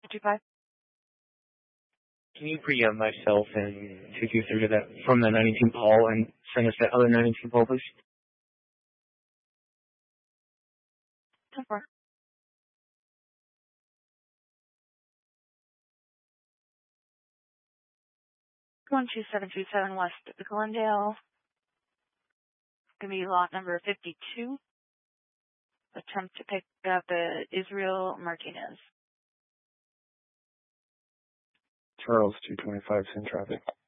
25. Can you pre-up myself and 223 to that from the 92 Paul and send us that other 92 Paul, please? 10-4. 12727 West Glendale. Going to be lot number 52. Attempt to pick up Israel Martinez. Charles 225 in traffic.